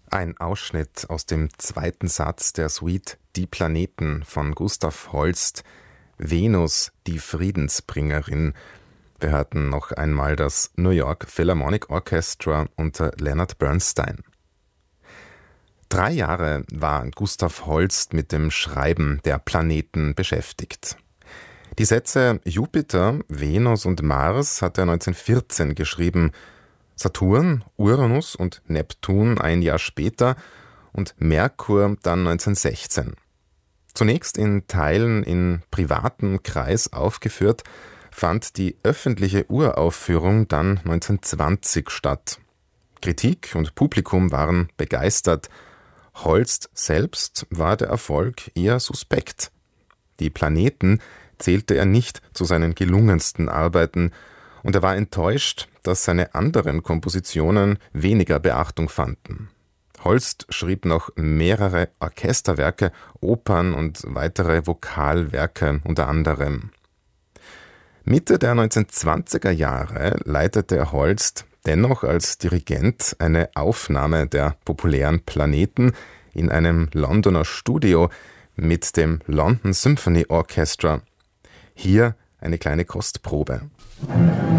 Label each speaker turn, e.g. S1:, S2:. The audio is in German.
S1: Ein Ausschnitt aus dem zweiten Satz der Suite »Die Planeten« von Gustav Holst, »Venus, die Friedensbringerin«. Wir hörten noch einmal das New York Philharmonic Orchestra unter Leonard Bernstein. 3 Jahre war Gustav Holst mit dem Schreiben der Planeten beschäftigt. Die Sätze Jupiter, Venus und Mars hat er 1914 geschrieben, Saturn, Uranus und Neptun ein Jahr später und Merkur dann 1916. Zunächst in Teilen in privatem Kreis aufgeführt, fand die öffentliche Uraufführung dann 1920 statt. Kritik und Publikum waren begeistert. Holst selbst war der Erfolg eher suspekt. Die Planeten zählte er nicht zu seinen gelungensten Arbeiten und er war enttäuscht, dass seine anderen Kompositionen weniger Beachtung fanden. Holst schrieb noch mehrere Orchesterwerke, Opern und weitere Vokalwerke unter anderem. Mitte der 1920er Jahre leitete Holst dennoch als Dirigent eine Aufnahme der populären Planeten in einem Londoner Studio mit dem London Symphony Orchestra. Hier eine kleine Kostprobe.